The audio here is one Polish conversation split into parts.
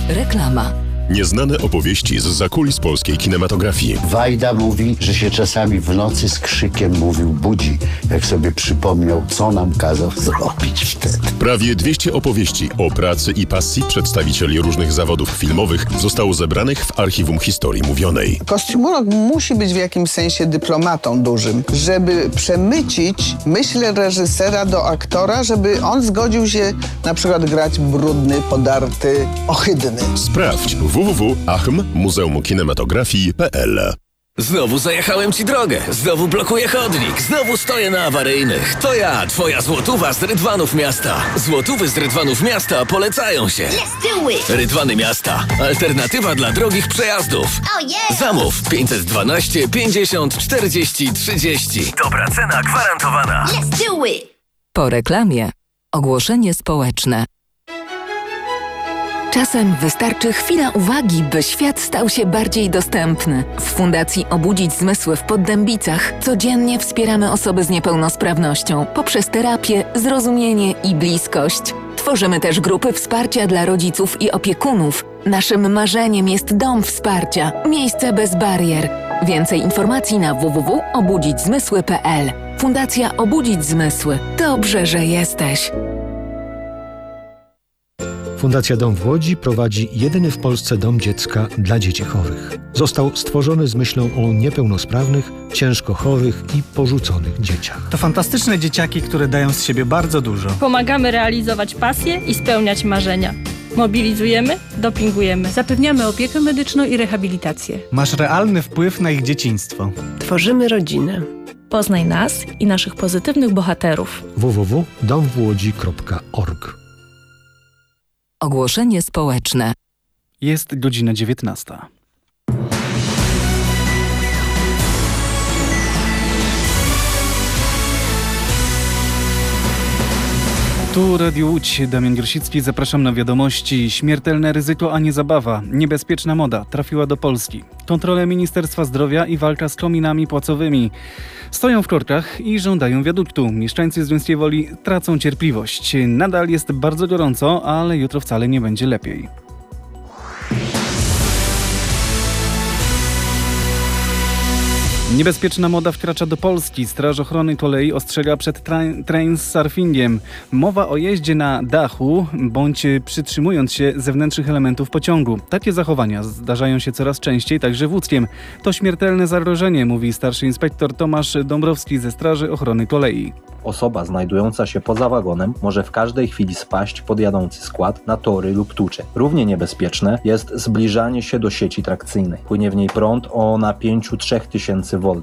Reklama. Nieznane opowieści z zakulis polskiej kinematografii. Wajda mówi, że się czasami w nocy z krzykiem budzi, jak sobie przypomniał, co nam kazał zrobić wtedy. Prawie 200 opowieści o pracy i pasji przedstawicieli różnych zawodów filmowych zostało zebranych w Archiwum Historii Mówionej. Kostiumolog musi być w jakimś sensie dyplomatą dużym, żeby przemycić myśl reżysera do aktora, żeby on zgodził się na przykład grać brudny, podarty, ohydny. Sprawdź www.muzeumkinematografii.pl. Znowu zajechałem ci drogę, znowu blokuję chodnik, znowu stoję na awaryjnych. To ja, twoja złotówa z Rydwanów Miasta. Złotówy z Rydwanów Miasta polecają się. Let's do it! Rydwany Miasta. Alternatywa dla drogich przejazdów. Oh yeah! Zamów 512 50 40 30. Dobra cena gwarantowana. Let's do it! Po reklamie ogłoszenie społeczne. Czasem wystarczy chwila uwagi, by świat stał się bardziej dostępny. W Fundacji Obudzić Zmysły w Poddębicach codziennie wspieramy osoby z niepełnosprawnością poprzez terapię, zrozumienie i bliskość. Tworzymy też grupy wsparcia dla rodziców i opiekunów. Naszym marzeniem jest dom wsparcia, miejsce bez barier. Więcej informacji na www.obudzićzmysły.pl. Fundacja Obudzić Zmysły. Dobrze, że jesteś. Fundacja Dom w Łodzi prowadzi jedyny w Polsce dom dziecka dla dzieci chorych. Został stworzony z myślą o niepełnosprawnych, ciężko chorych i porzuconych dzieciach. To fantastyczne dzieciaki, które dają z siebie bardzo dużo. Pomagamy realizować pasje i spełniać marzenia. Mobilizujemy, dopingujemy. Zapewniamy opiekę medyczną i rehabilitację. Masz realny wpływ na ich dzieciństwo. Tworzymy rodzinę. Poznaj nas i naszych pozytywnych bohaterów. www.domwłodzi.org. Ogłoszenie społeczne. Jest godzina 19. Tu Radio Łódź, Damian Grosicki, zapraszam na wiadomości. Śmiertelne ryzyko, a nie zabawa. Niebezpieczna moda trafiła do Polski. Kontrole Ministerstwa Zdrowia i walka z kominami płacowymi. Stoją w korkach i żądają wiaduktu. Mieszkańcy Zduńskiej Woli tracą cierpliwość. Nadal jest bardzo gorąco, ale jutro wcale nie będzie lepiej. Niebezpieczna moda wkracza do Polski. Straż Ochrony Kolei ostrzega przed trainsurfingiem. Mowa o jeździe na dachu bądź przytrzymując się zewnętrznych elementów pociągu. Takie zachowania zdarzają się coraz częściej także w Łódzkiem. To śmiertelne zagrożenie, mówi starszy inspektor Tomasz Dąbrowski ze Straży Ochrony Kolei. Osoba znajdująca się poza wagonem może w każdej chwili spaść pod jadący skład na tory lub tucze. Równie niebezpieczne jest zbliżanie się do sieci trakcyjnej. Płynie w niej prąd o napięciu 3000 V.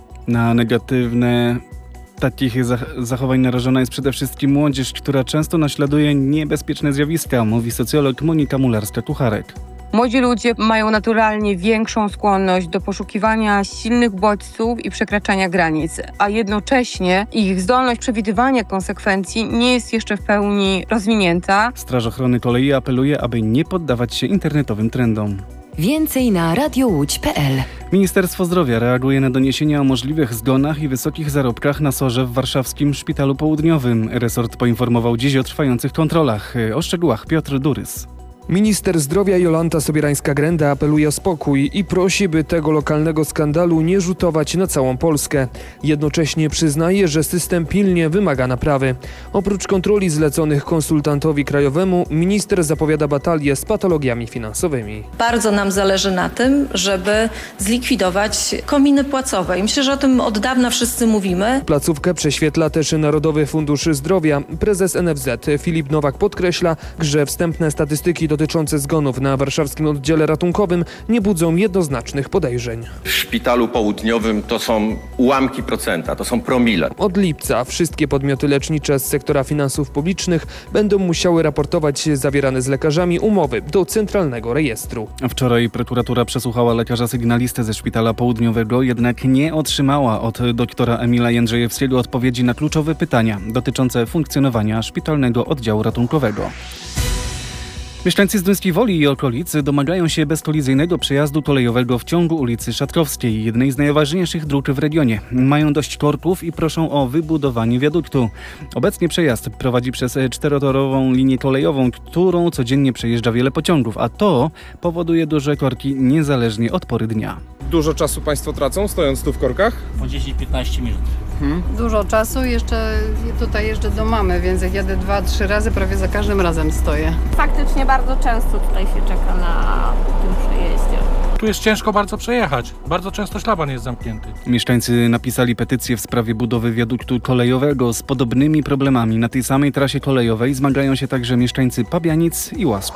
Na negatywne takich zachowań narażona jest przede wszystkim młodzież, która często naśladuje niebezpieczne zjawiska, mówi socjolog Monika Mularska-Kucharek. Młodzi ludzie mają naturalnie większą skłonność do poszukiwania silnych bodźców i przekraczania granic, a jednocześnie ich zdolność przewidywania konsekwencji nie jest jeszcze w pełni rozwinięta. Straż Ochrony Kolei apeluje, aby nie poddawać się internetowym trendom. Więcej na radiołódź.pl. Ministerstwo Zdrowia reaguje na doniesienia o możliwych zgonach i wysokich zarobkach na SOR-ze w warszawskim Szpitalu Południowym. Resort poinformował dziś o trwających kontrolach. O szczegółach Piotr Durys. Minister zdrowia Jolanta Sobierańska-Grenda apeluje o spokój i prosi, by tego lokalnego skandalu nie rzutować na całą Polskę. Jednocześnie przyznaje, że system pilnie wymaga naprawy. Oprócz kontroli zleconych konsultantowi krajowemu, minister zapowiada batalię z patologiami finansowymi. Bardzo nam zależy na tym, żeby zlikwidować kominy płacowe. I myślę, że o tym od dawna wszyscy mówimy. Placówkę prześwietla też Narodowy Fundusz Zdrowia. Prezes NFZ Filip Nowak podkreśla, że wstępne statystyki dotyczące zgonów na warszawskim oddziale ratunkowym nie budzą jednoznacznych podejrzeń. W Szpitalu Południowym to są ułamki procenta, to są promile. Od lipca wszystkie podmioty lecznicze z sektora finansów publicznych będą musiały raportować zawierane z lekarzami umowy do Centralnego Rejestru. Wczoraj prokuratura przesłuchała lekarza sygnalistę ze Szpitala Południowego, jednak nie otrzymała od doktora Emila Jędrzejewskiego odpowiedzi na kluczowe pytania dotyczące funkcjonowania szpitalnego oddziału ratunkowego. Mieszkańcy Zduńskiej Woli i okolicy domagają się bezkolizyjnego przejazdu kolejowego w ciągu ulicy Szatkowskiej, jednej z najważniejszych dróg w regionie. Mają dość korków i proszą o wybudowanie wiaduktu. Obecnie przejazd prowadzi przez 4-torową linię kolejową, którą codziennie przejeżdża wiele pociągów, a to powoduje duże korki niezależnie od pory dnia. Dużo czasu Państwo tracą stojąc tu w korkach? Po 10-15 minut. Dużo czasu, jeszcze tutaj jeżdżę do mamy, więc jak jadę 2-3 razy, prawie za każdym razem stoję. Faktycznie bardzo często tutaj się czeka na tym przejeździe. Tu jest ciężko bardzo przejechać. Bardzo często szlaban jest zamknięty. Mieszkańcy napisali petycję w sprawie budowy wiaduktu kolejowego z podobnymi problemami. Na tej samej trasie kolejowej zmagają się także mieszkańcy Pabianic i Łasku.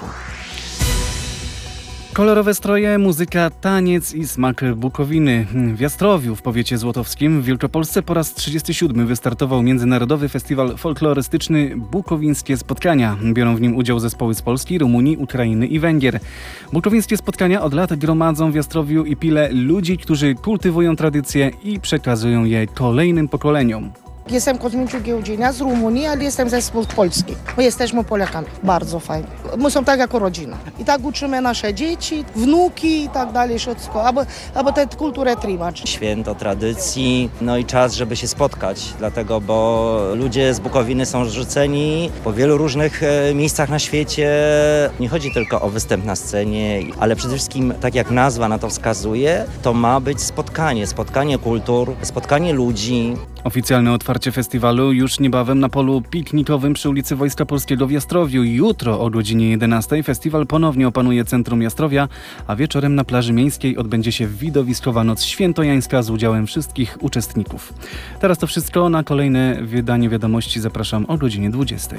Kolorowe stroje, muzyka, taniec i smak Bukowiny. W Jastrowiu w powiecie złotowskim w Wielkopolsce po raz 37 wystartował Międzynarodowy Festiwal Folklorystyczny Bukowińskie Spotkania. Biorą w nim udział zespoły z Polski, Rumunii, Ukrainy i Węgier. Bukowińskie spotkania od lat gromadzą w Jastrowiu i Pile ludzi, którzy kultywują tradycje i przekazują je kolejnym pokoleniom. Jestem Kuzminciu Giełdzina z Rumunii, ale jestem zespół polski. My jesteśmy Polakami. Bardzo fajnie. My są tak jako rodzina. I tak uczymy nasze dzieci, wnuki i tak dalej, wszystko, aby tę kulturę trzymać. Święto tradycji, no i czas, żeby się spotkać, dlatego, bo ludzie z Bukowiny są rzuceni po wielu różnych miejscach na świecie. Nie chodzi tylko o występ na scenie, ale przede wszystkim, tak jak nazwa na to wskazuje, to ma być spotkanie kultur, spotkanie ludzi. Oficjalne otwarcie festiwalu już niebawem na polu piknikowym przy ulicy Wojska Polskiego w Jastrowiu. Jutro o godzinie 11 festiwal ponownie opanuje centrum Jastrowia, a wieczorem na plaży miejskiej odbędzie się widowiskowa noc świętojańska z udziałem wszystkich uczestników. Teraz to wszystko. Na kolejne wydanie wiadomości zapraszam o godzinie 20.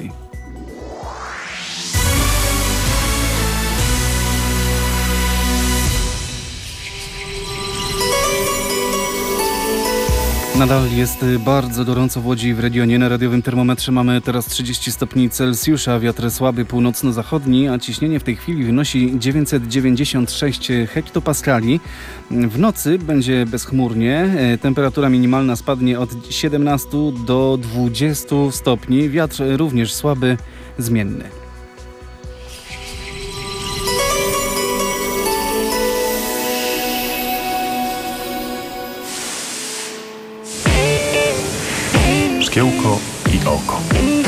Nadal jest bardzo gorąco w Łodzi i w regionie. Na radiowym termometrze mamy teraz 30 stopni Celsjusza, wiatr słaby północno-zachodni, a ciśnienie w tej chwili wynosi 996 hektopaskali. W nocy będzie bezchmurnie, temperatura minimalna spadnie od 17 do 20 stopni, wiatr również słaby, zmienny. Szkiełko i oko.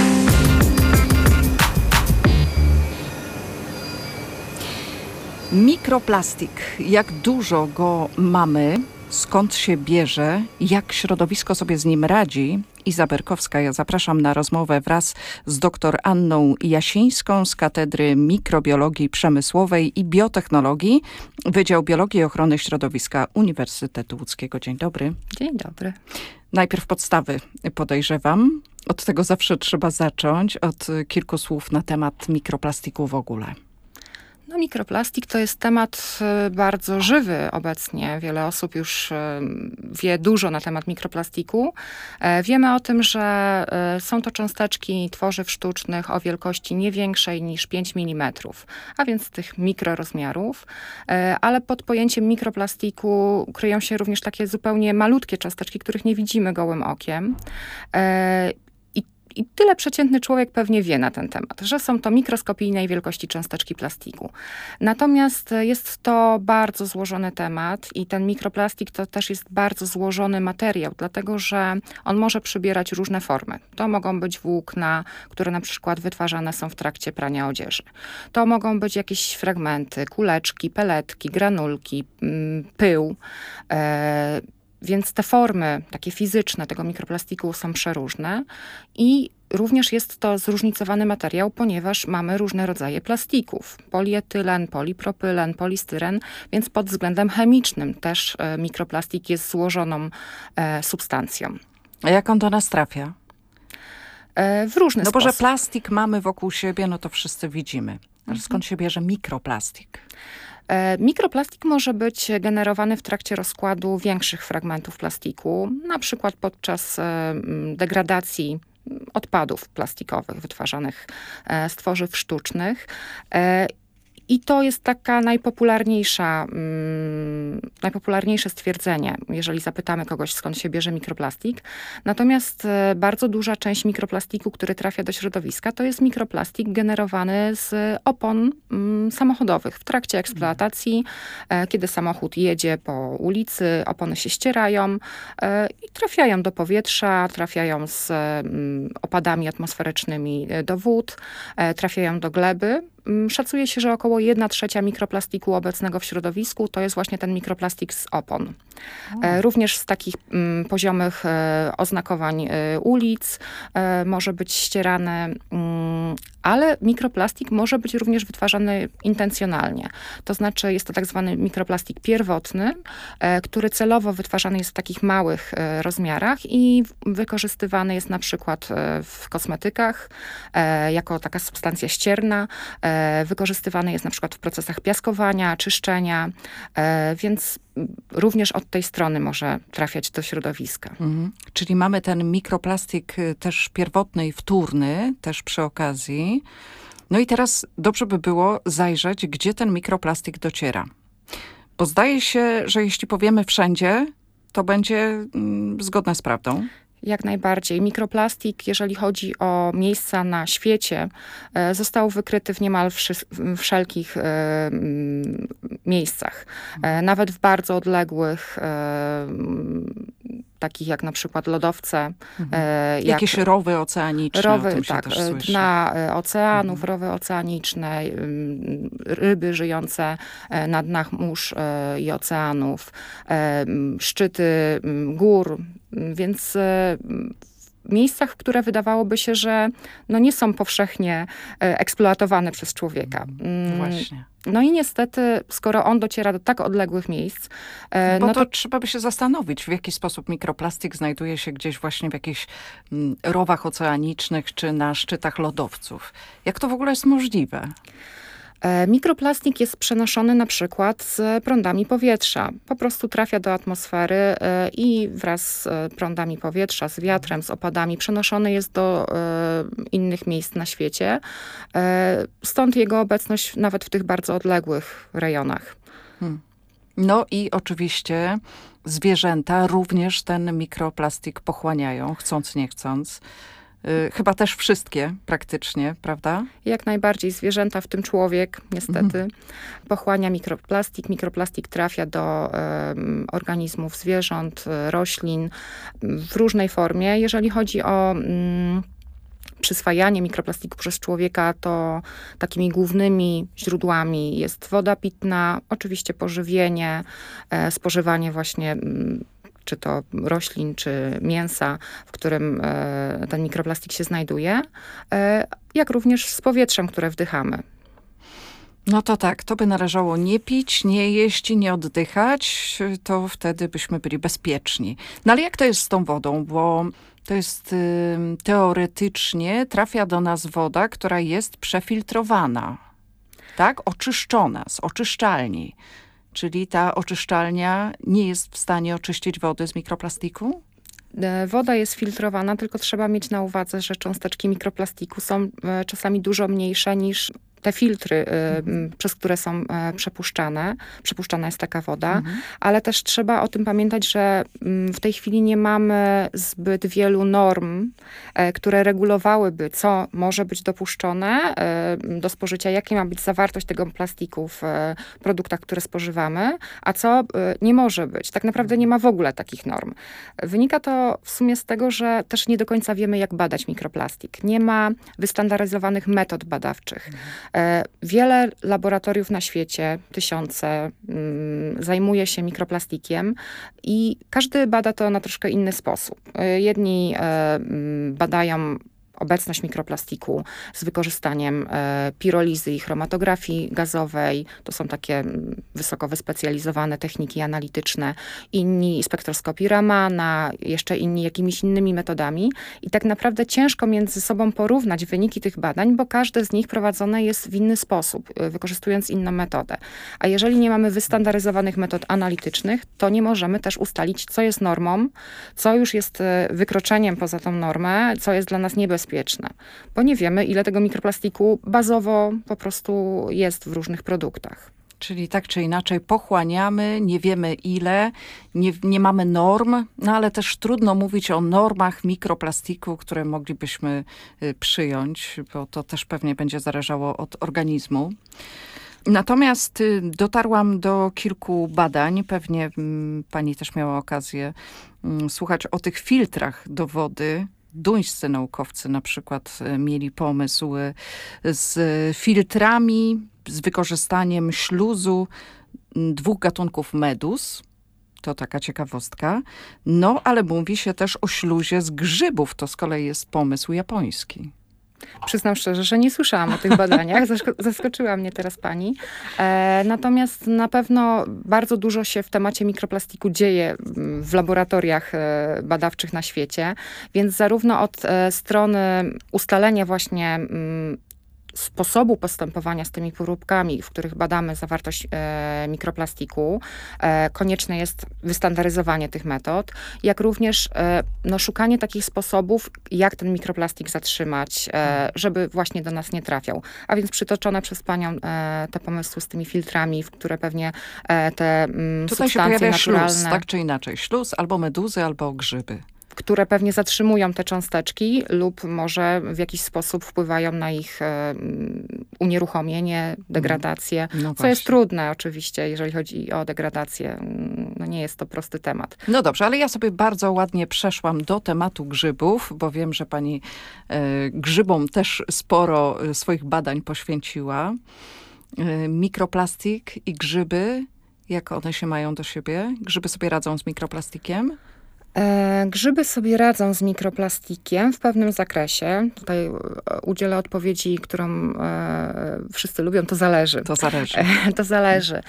Mikroplastik. Jak dużo go mamy, skąd się bierze, jak środowisko sobie z nim radzi? Iza Berkowska, ja zapraszam na rozmowę wraz z dr Anną Jasińską z Katedry Mikrobiologii Przemysłowej i Biotechnologii, Wydział Biologii i Ochrony Środowiska Uniwersytetu Łódzkiego. Dzień dobry. Dzień dobry. Najpierw podstawy, podejrzewam. Od tego zawsze trzeba zacząć, od kilku słów na temat mikroplastiku w ogóle. No, mikroplastik to jest temat bardzo żywy obecnie. Wiele osób już wie dużo na temat mikroplastiku. Wiemy o tym, że są to cząsteczki tworzyw sztucznych o wielkości nie większej niż 5 mm, a więc tych mikrorozmiarów. Ale pod pojęciem mikroplastiku kryją się również takie zupełnie malutkie cząsteczki, których nie widzimy gołym okiem. I tyle przeciętny człowiek pewnie wie na ten temat, że są to mikroskopijnej wielkości cząsteczki plastiku. Natomiast jest to bardzo złożony temat i ten mikroplastik to też jest bardzo złożony materiał, dlatego że on może przybierać różne formy. To mogą być włókna, które na przykład wytwarzane są w trakcie prania odzieży. To mogą być jakieś fragmenty, kuleczki, peletki, granulki, pył. Więc te formy takie fizyczne tego mikroplastiku są przeróżne i również jest to zróżnicowany materiał, ponieważ mamy różne rodzaje plastików. Polietylen, polipropylen, polistyren, więc pod względem chemicznym też mikroplastik jest złożoną substancją. A jak on do nas trafia? W różny sposób. No bo że plastik mamy wokół siebie, no to wszyscy widzimy. Ale skąd się bierze mikroplastik? Mikroplastik może być generowany w trakcie rozkładu większych fragmentów plastiku, na przykład podczas degradacji odpadów plastikowych wytwarzanych z tworzyw sztucznych. I to jest taka najpopularniejsze stwierdzenie, jeżeli zapytamy kogoś, skąd się bierze mikroplastik. Natomiast bardzo duża część mikroplastiku, który trafia do środowiska, to jest mikroplastik generowany z opon samochodowych. W trakcie eksploatacji, kiedy samochód jedzie po ulicy, opony się ścierają i trafiają do powietrza, trafiają z opadami atmosferycznymi do wód, trafiają do gleby. Szacuje się, że około 1/3 mikroplastiku obecnego w środowisku to jest właśnie ten mikroplastik z opon. Również z takich poziomych oznakowań ulic może być ścierane, ale mikroplastik może być również wytwarzany intencjonalnie. To znaczy jest to tak zwany mikroplastik pierwotny, który celowo wytwarzany jest w takich małych rozmiarach i wykorzystywany jest na przykład w kosmetykach jako taka substancja ścierna. Wykorzystywany jest na przykład w procesach piaskowania, czyszczenia, więc również od tej strony może trafiać do środowiska. Czyli mamy ten mikroplastik też pierwotny i wtórny, też przy okazji. No i teraz dobrze by było zajrzeć, gdzie ten mikroplastik dociera. Bo zdaje się, że jeśli powiemy wszędzie, to będzie zgodne z prawdą. Jak najbardziej. Mikroplastik, jeżeli chodzi o miejsca na świecie, został wykryty w niemal wszelkich miejscach. Nawet w bardzo odległych, takich jak na przykład lodowce. Jakieś rowy oceaniczne. Rowy, tak, dna oceanów, rowy oceaniczne, ryby żyjące na dnach mórz i oceanów, szczyty gór, więc w miejscach, które wydawałoby się, że nie są powszechnie eksploatowane przez człowieka. Właśnie. No i niestety, skoro on dociera do tak odległych miejsc... Bo to trzeba by się zastanowić, w jaki sposób mikroplastik znajduje się gdzieś właśnie w jakichś rowach oceanicznych czy na szczytach lodowców. Jak to w ogóle jest możliwe? Mikroplastik jest przenoszony na przykład z prądami powietrza. Po prostu trafia do atmosfery i wraz z prądami powietrza, z wiatrem, z opadami przenoszony jest do innych miejsc na świecie. Stąd jego obecność nawet w tych bardzo odległych rejonach. No i oczywiście zwierzęta również ten mikroplastik pochłaniają, chcąc nie chcąc. Chyba też wszystkie praktycznie, prawda? Jak najbardziej. Zwierzęta, w tym człowiek, niestety, pochłania mikroplastik. Mikroplastik trafia do organizmów zwierząt, roślin w różnej formie. Jeżeli chodzi o przyswajanie mikroplastiku przez człowieka, to takimi głównymi źródłami jest woda pitna, oczywiście pożywienie, spożywanie właśnie czy to roślin, czy mięsa, w którym ten mikroplastik się znajduje, jak również z powietrzem, które wdychamy. No to tak, to by należało nie pić, nie jeść, nie oddychać, to wtedy byśmy byli bezpieczni. No ale jak to jest z tą wodą? Bo to jest teoretycznie trafia do nas woda, która jest przefiltrowana, tak? Oczyszczona z oczyszczalni. Czyli ta oczyszczalnia nie jest w stanie oczyścić wody z mikroplastiku? Woda jest filtrowana, tylko trzeba mieć na uwadze, że cząsteczki mikroplastiku są czasami dużo mniejsze niż te filtry, przez które są przepuszczana jest taka woda, ale też trzeba o tym pamiętać, że w tej chwili nie mamy zbyt wielu norm, które regulowałyby, co może być dopuszczone do spożycia, jaka ma być zawartość tego plastiku w produktach, które spożywamy, a co nie może być. Tak naprawdę nie ma w ogóle takich norm. Wynika to w sumie z tego, że też nie do końca wiemy, jak badać mikroplastik. Nie ma wystandaryzowanych metod badawczych. Wiele laboratoriów na świecie, tysiące, zajmuje się mikroplastikiem i każdy bada to na troszkę inny sposób. Jedni badają obecność mikroplastiku z wykorzystaniem pirolizy i chromatografii gazowej. To są takie wysoko wyspecjalizowane techniki analityczne. Inni spektroskopii Ramana, jeszcze inni jakimiś innymi metodami. I tak naprawdę ciężko między sobą porównać wyniki tych badań, bo każde z nich prowadzone jest w inny sposób, wykorzystując inną metodę. A jeżeli nie mamy wystandaryzowanych metod analitycznych, to nie możemy też ustalić, co jest normą, co już jest wykroczeniem poza tą normę, co jest dla nas niebezpieczne, niebezpieczne, bo nie wiemy, ile tego mikroplastiku bazowo po prostu jest w różnych produktach. Czyli tak czy inaczej pochłaniamy, nie wiemy ile, nie mamy norm, no ale też trudno mówić o normach mikroplastiku, które moglibyśmy przyjąć, bo to też pewnie będzie zależało od organizmu. Natomiast dotarłam do kilku badań, pewnie pani też miała okazję słuchać o tych filtrach do wody. Duńscy naukowcy na przykład mieli pomysł z filtrami, z wykorzystaniem śluzu 2 gatunków meduz. To taka ciekawostka. No, ale mówi się też o śluzie z grzybów. To z kolei jest pomysł japoński. Przyznam szczerze, że nie słyszałam o tych badaniach. Zaskoczyła mnie teraz pani. Natomiast na pewno bardzo dużo się w temacie mikroplastiku dzieje w laboratoriach badawczych na świecie. Więc zarówno od strony ustalenia właśnie sposobu postępowania z tymi próbkami, w których badamy zawartość mikroplastiku, konieczne jest wystandaryzowanie tych metod, jak również szukanie takich sposobów, jak ten mikroplastik zatrzymać, żeby właśnie do nas nie trafiał. A więc przytoczone przez panią te pomysły z tymi filtrami, w które pewnie te tutaj substancje się pojawia naturalne... śluz, tak czy inaczej. Śluz albo meduzy, albo grzyby. Które pewnie zatrzymują te cząsteczki lub może w jakiś sposób wpływają na ich unieruchomienie, degradację, co jest trudne oczywiście, jeżeli chodzi o degradację. No nie jest to prosty temat. No dobrze, ale ja sobie bardzo ładnie przeszłam do tematu grzybów, bo wiem, że pani grzybom też sporo swoich badań poświęciła. Mikroplastik i grzyby, jak one się mają do siebie? Grzyby sobie radzą z mikroplastikiem? Grzyby sobie radzą z mikroplastikiem w pewnym zakresie. Tutaj udzielę odpowiedzi, którą wszyscy lubią. To zależy. To zależy. To zależy.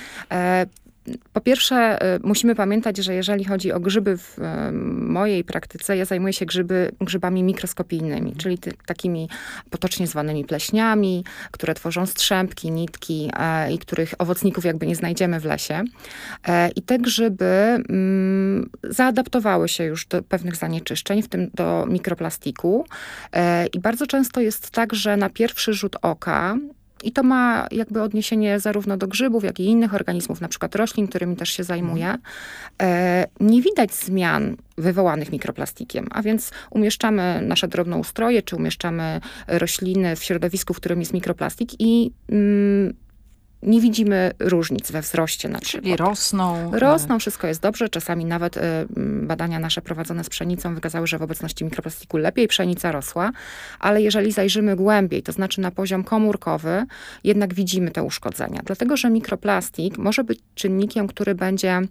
Po pierwsze, musimy pamiętać, że jeżeli chodzi o grzyby w mojej praktyce, ja zajmuję się grzybami mikroskopijnymi, czyli takimi potocznie zwanymi pleśniami, które tworzą strzępki, nitki i których owocników jakby nie znajdziemy w lesie. I te grzyby zaadaptowały się już do pewnych zanieczyszczeń, w tym do mikroplastiku. I bardzo często jest tak, że na pierwszy rzut oka, i to ma jakby odniesienie zarówno do grzybów, jak i innych organizmów, na przykład roślin, którymi też się zajmuję, nie widać zmian wywołanych mikroplastikiem. A więc umieszczamy nasze drobnoustroje, czy umieszczamy rośliny w środowisku, w którym jest mikroplastik i nie widzimy różnic we wzroście na przykład. Czyli rosną. Rosną, wszystko jest dobrze. Czasami nawet badania nasze prowadzone z pszenicą wykazały, że w obecności mikroplastiku lepiej pszenica rosła, ale jeżeli zajrzymy głębiej, to znaczy na poziom komórkowy, jednak widzimy te uszkodzenia. Dlatego, że mikroplastik może być czynnikiem, który będzie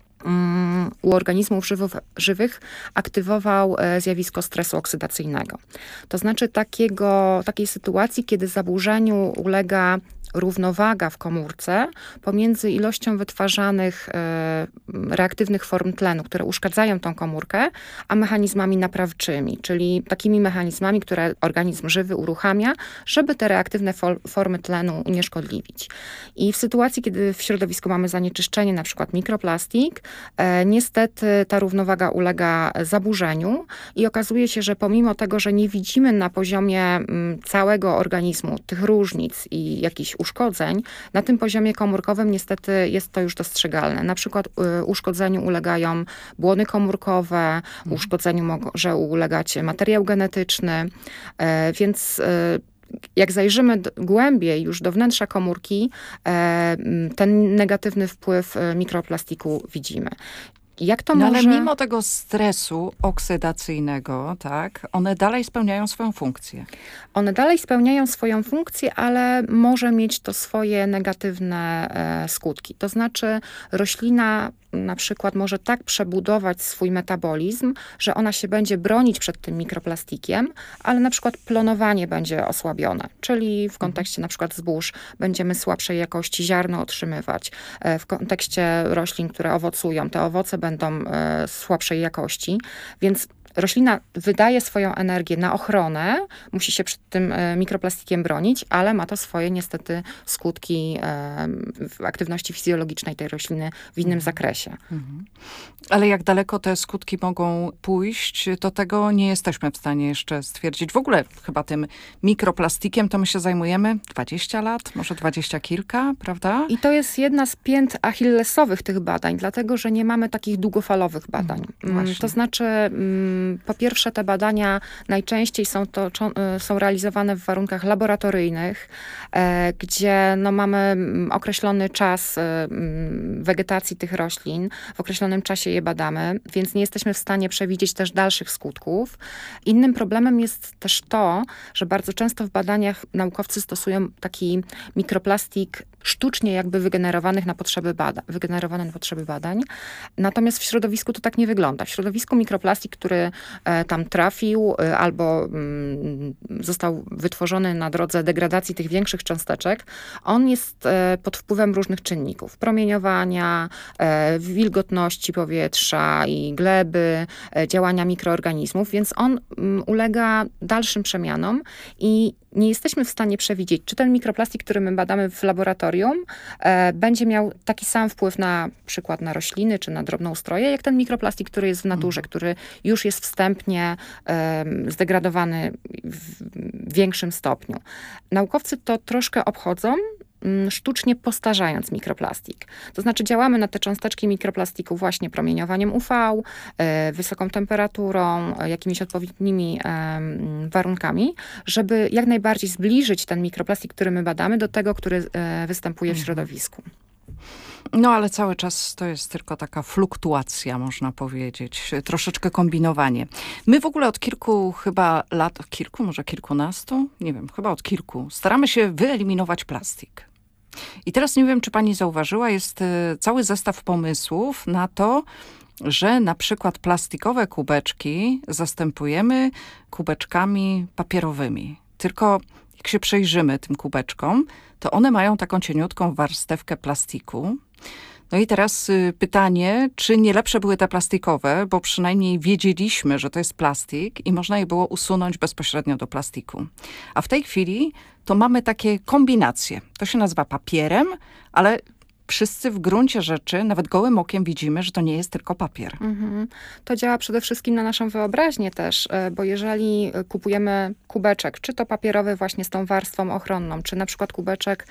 u organizmów żywych aktywował zjawisko stresu oksydacyjnego. To znaczy takiej sytuacji, kiedy zaburzeniu ulega równowaga w komórce pomiędzy ilością wytwarzanych reaktywnych form tlenu, które uszkadzają tą komórkę, a mechanizmami naprawczymi, czyli takimi mechanizmami, które organizm żywy uruchamia, żeby te reaktywne formy tlenu unieszkodliwić. I w sytuacji, kiedy w środowisku mamy zanieczyszczenie, na przykład mikroplastik, niestety ta równowaga ulega zaburzeniu i okazuje się, że pomimo tego, że nie widzimy na poziomie całego organizmu tych różnic i jakichś uszkodzeń, na tym poziomie komórkowym niestety jest to już dostrzegalne. Na przykład uszkodzeniu ulegają błony komórkowe, uszkodzeniu może ulegać materiał genetyczny, więc jak zajrzymy głębiej już do wnętrza komórki, ten negatywny wpływ mikroplastiku widzimy. Jak to może... Ale mimo tego stresu oksydacyjnego, tak, one dalej spełniają swoją funkcję. One dalej spełniają swoją funkcję, ale może mieć to swoje negatywne skutki. To znaczy roślina na przykład może tak przebudować swój metabolizm, że ona się będzie bronić przed tym mikroplastikiem, ale na przykład plonowanie będzie osłabione. Czyli w kontekście na przykład zbóż będziemy słabszej jakości ziarno otrzymywać. W kontekście roślin, które owocują, te owoce będą słabszej jakości, więc roślina wydaje swoją energię na ochronę, musi się przed tym mikroplastikiem bronić, ale ma to swoje niestety skutki w aktywności fizjologicznej tej rośliny w innym zakresie. Ale jak daleko te skutki mogą pójść, to tego nie jesteśmy w stanie jeszcze stwierdzić. W ogóle chyba tym mikroplastikiem to my się zajmujemy 20 lat, może 20 kilka, prawda? I to jest jedna z pięt achillesowych tych badań, dlatego że nie mamy takich długofalowych badań. To znaczy, po pierwsze te badania najczęściej są realizowane w warunkach laboratoryjnych, gdzie mamy określony czas wegetacji tych roślin, w określonym czasie je badamy, więc nie jesteśmy w stanie przewidzieć też dalszych skutków. Innym problemem jest też to, że bardzo często w badaniach naukowcy stosują taki mikroplastik sztucznie jakby wygenerowany na potrzeby badań. Natomiast w środowisku to tak nie wygląda. W środowisku mikroplastik, który tam trafił albo został wytworzony na drodze degradacji tych większych cząsteczek, on jest pod wpływem różnych czynników. Promieniowania, wilgotności powietrza i gleby, działania mikroorganizmów, więc on ulega dalszym przemianom i nie jesteśmy w stanie przewidzieć, czy ten mikroplastik, który my badamy w laboratorium, będzie miał taki sam wpływ na przykład na rośliny, czy na drobnoustroje, jak ten mikroplastik, który jest w naturze, który już jest wstępnie zdegradowany w większym stopniu. Naukowcy to troszkę obchodzą, sztucznie postarzając mikroplastik. To znaczy działamy na te cząsteczki mikroplastiku właśnie promieniowaniem UV, wysoką temperaturą, jakimiś odpowiednimi warunkami, żeby jak najbardziej zbliżyć ten mikroplastik, który my badamy, do tego, który występuje w środowisku. No ale cały czas to jest tylko taka fluktuacja, można powiedzieć. Troszeczkę kombinowanie. My w ogóle od kilku chyba lat, może kilkunastu? Nie wiem, chyba od kilku. Staramy się wyeliminować plastik. I teraz nie wiem, czy pani zauważyła, jest cały zestaw pomysłów na to, że na przykład plastikowe kubeczki zastępujemy kubeczkami papierowymi. Tylko jak się przejrzymy tym kubeczkom, to one mają taką cieniutką warstewkę plastiku. No i teraz pytanie, czy nie lepsze były te plastikowe, bo przynajmniej wiedzieliśmy, że to jest plastik i można je było usunąć bezpośrednio do plastiku. A w tej chwili to mamy takie kombinacje. To się nazywa papierem, ale wszyscy w gruncie rzeczy, nawet gołym okiem widzimy, że to nie jest tylko papier. To działa przede wszystkim na naszą wyobraźnię też, bo jeżeli kupujemy kubeczek, czy to papierowy właśnie z tą warstwą ochronną, czy na przykład kubeczek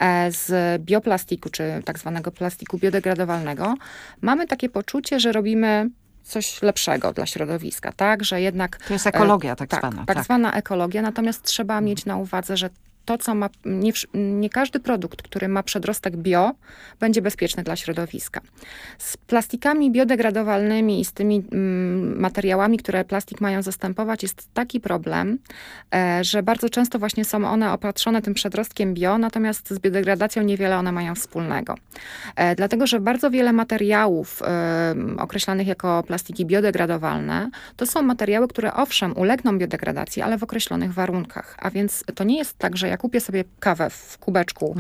z bioplastiku, czy tak zwanego plastiku biodegradowalnego, mamy takie poczucie, że robimy coś lepszego dla środowiska, tak? Że jednak... To jest ekologia tak zwana. Tak zwana ekologia, natomiast trzeba mieć na uwadze, że to, co ma, nie każdy produkt, który ma przedrostek bio, będzie bezpieczny dla środowiska. Z plastikami biodegradowalnymi i z tymi materiałami, które plastik mają zastępować, jest taki problem, że bardzo często właśnie są one opatrzone tym przedrostkiem bio, natomiast z biodegradacją niewiele one mają wspólnego. Dlatego, że bardzo wiele materiałów określanych jako plastiki biodegradowalne, to są materiały, które owszem ulegną biodegradacji, ale w określonych warunkach. A więc to nie jest tak, że ja kupię sobie kawę w kubeczku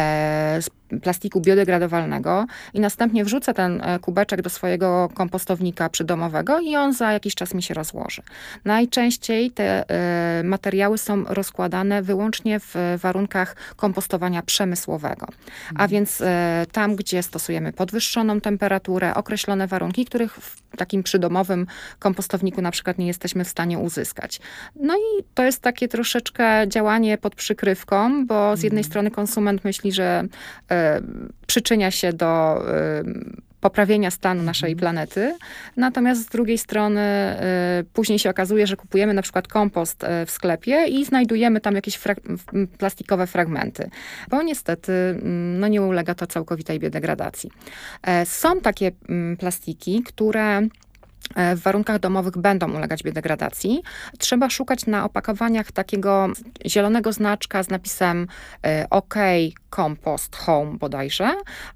z plastiku biodegradowalnego i następnie wrzucę ten kubeczek do swojego kompostownika przydomowego i on za jakiś czas mi się rozłoży. Najczęściej te materiały są rozkładane wyłącznie w warunkach kompostowania przemysłowego. A więc tam, gdzie stosujemy podwyższoną temperaturę, określone warunki, których w takim przydomowym kompostowniku na przykład nie jesteśmy w stanie uzyskać. No i to jest takie troszeczkę działanie pod przykrywką, bo z jednej strony konsument myśli, że przyczynia się do poprawienia stanu naszej planety, natomiast z drugiej strony później się okazuje, że kupujemy na przykład kompost w sklepie i znajdujemy tam jakieś plastikowe fragmenty, bo niestety nie ulega to całkowitej biodegradacji. Są takie plastiki, które w warunkach domowych będą ulegać biodegradacji. Trzeba szukać na opakowaniach takiego zielonego znaczka z napisem OK Compost Home bodajże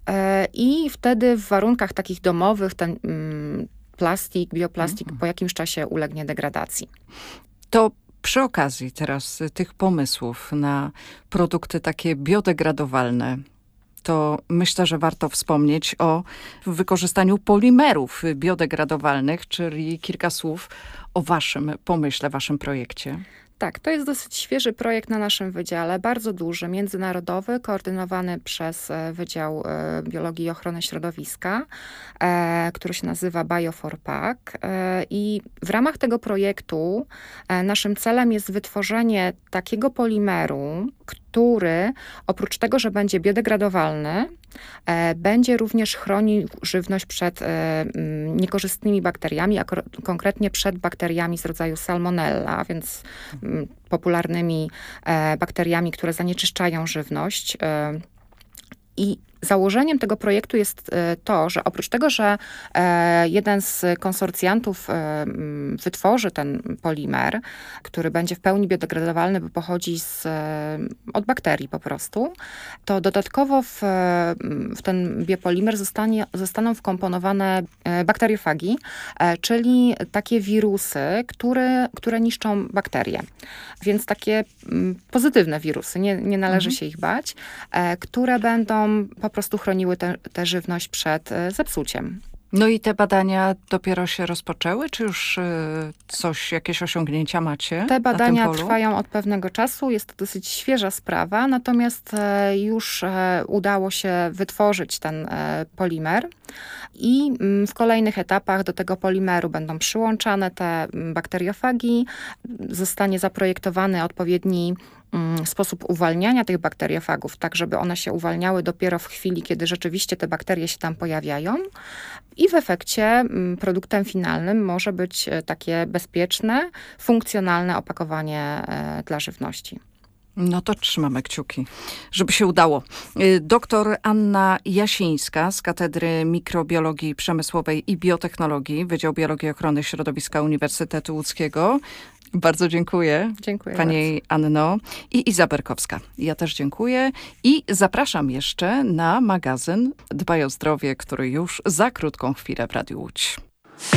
i wtedy w warunkach takich domowych ten bioplastik po jakimś czasie ulegnie degradacji. To przy okazji teraz tych pomysłów na produkty takie biodegradowalne, to myślę, że warto wspomnieć o wykorzystaniu polimerów biodegradowalnych, czyli kilka słów o waszym pomyśle, waszym projekcie. Tak, to jest dosyć świeży projekt na naszym wydziale, bardzo duży, międzynarodowy, koordynowany przez Wydział Biologii i Ochrony Środowiska, który się nazywa Bio4Pack. I w ramach tego projektu naszym celem jest wytworzenie takiego polimeru, który oprócz tego, że będzie biodegradowalny, będzie również chronił żywność przed niekorzystnymi bakteriami, a konkretnie przed bakteriami z rodzaju Salmonella, a więc popularnymi bakteriami, które zanieczyszczają żywność. I założeniem tego projektu jest to, że oprócz tego, że jeden z konsorcjantów wytworzy ten polimer, który będzie w pełni biodegradowalny, bo pochodzi od bakterii po prostu, to dodatkowo w ten biopolimer zostaną wkomponowane bakteriofagi, czyli takie wirusy, które niszczą bakterie. Więc takie pozytywne wirusy, nie należy się ich bać, które będą po prostu chroniły tę żywność przed zepsuciem. No i te badania dopiero się rozpoczęły, czy już jakieś osiągnięcia macie? Te badania na tym polu? Trwają od pewnego czasu, jest to dosyć świeża sprawa, natomiast już udało się wytworzyć ten polimer i w kolejnych etapach do tego polimeru będą przyłączane te bakteriofagi, zostanie zaprojektowany odpowiedni sposób uwalniania tych bakteriofagów, tak żeby one się uwalniały dopiero w chwili, kiedy rzeczywiście te bakterie się tam pojawiają. I w efekcie produktem finalnym może być takie bezpieczne, funkcjonalne opakowanie dla żywności. No to trzymamy kciuki, żeby się udało. Doktor Anna Jasińska z Katedry Mikrobiologii Przemysłowej i Biotechnologii, Wydział Biologii i Ochrony Środowiska Uniwersytetu Łódzkiego. Bardzo dziękuję. Dziękuję Pani Anno. I Iza Berkowska. Ja też dziękuję i zapraszam jeszcze na magazyn Dbaj o zdrowie, który już za krótką chwilę w Radiu Łódź.